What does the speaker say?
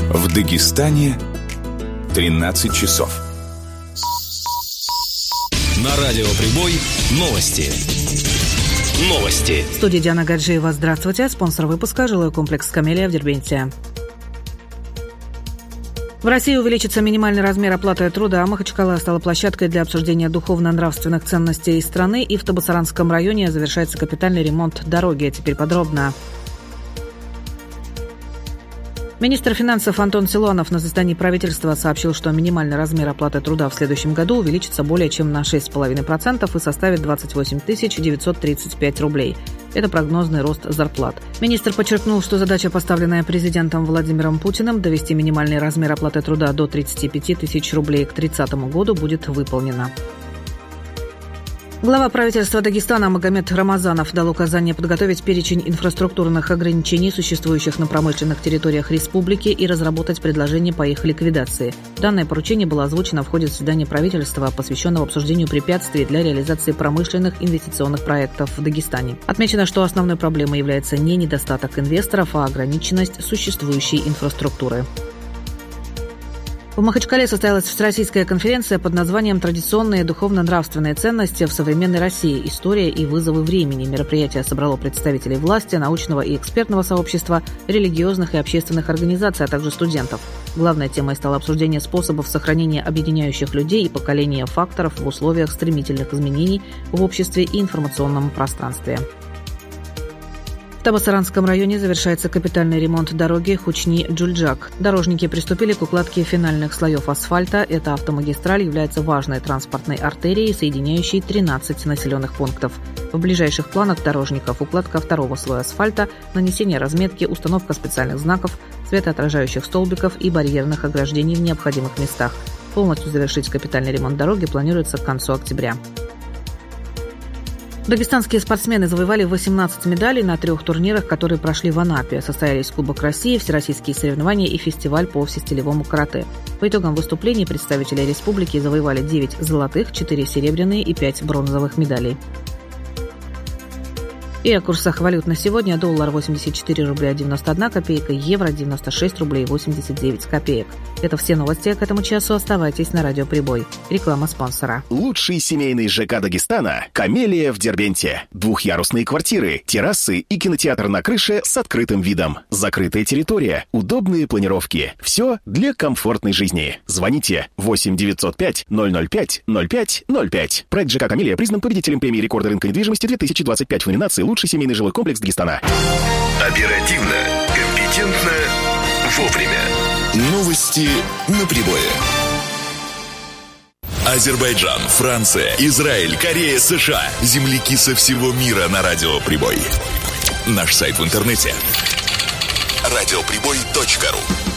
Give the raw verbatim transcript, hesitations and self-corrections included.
В Дагестане тринадцать часов. На радио «Прибой» новости. Новости. В студии Диана Гаджиева. Здравствуйте. Спонсор выпуска – жилой комплекс «Камелия» в Дербенте. В России увеличится минимальный размер оплаты труда. Махачкала стала площадкой для обсуждения духовно-нравственных ценностей страны, и в Табасаранском районе завершается капитальный ремонт дороги. Теперь подробно. Министр финансов Антон Силуанов на заседании правительства сообщил, что минимальный размер оплаты труда в следующем году увеличится более чем на шесть целых пять десятых процента и составит двадцать восемь тысяч девятьсот тридцать пять рублей. Это прогнозный рост зарплат. Министр подчеркнул, что задача, поставленная президентом Владимиром Путиным, довести минимальный размер оплаты труда до тридцати пяти тысяч рублей к тридцатому году, будет выполнена. Глава правительства Дагестана Магомед Рамазанов дал указание подготовить перечень инфраструктурных ограничений, существующих на промышленных территориях республики, и разработать предложение по их ликвидации. Данное поручение было озвучено в ходе заседания правительства, посвященного обсуждению препятствий для реализации промышленных инвестиционных проектов в Дагестане. Отмечено, что основной проблемой является не недостаток инвесторов, а ограниченность существующей инфраструктуры. В Махачкале состоялась всероссийская конференция под названием «Традиционные духовно-нравственные ценности в современной России. История и вызовы времени». Мероприятие собрало представителей власти, научного и экспертного сообщества, религиозных и общественных организаций, а также студентов. Главной темой стало обсуждение способов сохранения объединяющих людей и поколения факторов в условиях стремительных изменений в обществе и информационном пространстве. В Табасаранском районе завершается капитальный ремонт дороги Хучни-Джульджак. Дорожники приступили к укладке финальных слоев асфальта. Эта автомагистраль является важной транспортной артерией, соединяющей тринадцать населенных пунктов. В ближайших планах дорожников укладка второго слоя асфальта, нанесение разметки, установка специальных знаков, светоотражающих столбиков и барьерных ограждений в необходимых местах. Полностью завершить капитальный ремонт дороги планируется к концу октября. Дагестанские спортсмены завоевали восемнадцать медалей на трех турнирах, которые прошли в Анапе. Состоялись Кубок России, всероссийские соревнования и фестиваль по всестилевому карате. По итогам выступлений представители республики завоевали девять золотых, четыре серебряные и пять бронзовых медалей. И о курсах валют на сегодня. Доллар восемьдесят четыре рубля девяносто одна копейка, евро девяносто шесть рублей восемьдесят девять копеек. Это все новости к этому часу. Оставайтесь на радио «Прибой». Реклама спонсора. Лучший семейный ЖК Дагестана – «Камелия» в Дербенте. Двухъярусные квартиры, террасы и кинотеатр на крыше с открытым видом. Закрытая территория, удобные планировки. Все для комфортной жизни. Звоните восемь девятьсот пять ноль ноль пять ноль пять ноль пять. Проект ЖК «Камелия» признан победителем премии рекорда рынка недвижимости две тысячи двадцать пять в номинации «Лучший семейный жилой комплекс Дагестана». Оперативно, компетентно, вовремя. Новости на Прибое. Азербайджан, Франция, Израиль, Корея, США. Земляки со всего мира на радио «Прибой». Наш сайт в интернете радиоприбой точка ру.